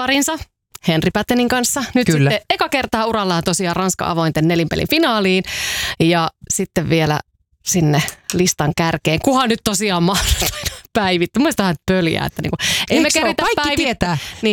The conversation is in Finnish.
parinsa Henri Pätenin kanssa. Nyt Kyllä. sitten eka kertaa urallaan tosiaan Ranska-avointen nelinpelin finaaliin ja sitten vielä sinne listan kärkeen, kunhan nyt tosiaan päivitty. Mielestäni on pöliä, että niinku, ei me keritä kaikki tietää? Niin,